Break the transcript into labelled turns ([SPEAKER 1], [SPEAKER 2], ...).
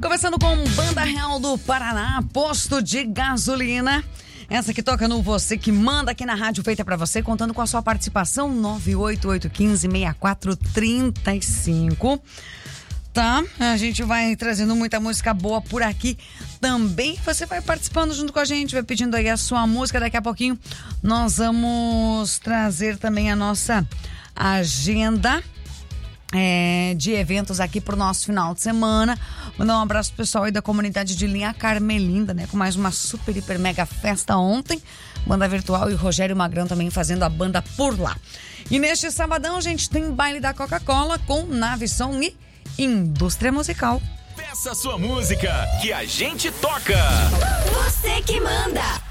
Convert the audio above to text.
[SPEAKER 1] Conversando com Banda Real do Paraná, posto de gasolina. Essa que toca no Você Que Manda aqui na rádio, feita pra você, contando com a sua participação, 988156435. Tá? A gente vai trazendo muita música boa por aqui também. Você vai participando junto com a gente, vai pedindo aí a sua música. Daqui a pouquinho nós vamos trazer também a nossa agenda de eventos aqui pro nosso final de semana. Mandar um abraço pro pessoal aí da comunidade de Linha Carmelinda, né? Com mais uma super, hiper, mega festa ontem. Banda virtual e o Rogério Magrão também fazendo a banda por lá. E neste sabadão, a gente tem baile da Coca-Cola com Nave Som e Indústria Musical.
[SPEAKER 2] Peça sua música que a gente toca.
[SPEAKER 3] Você que manda.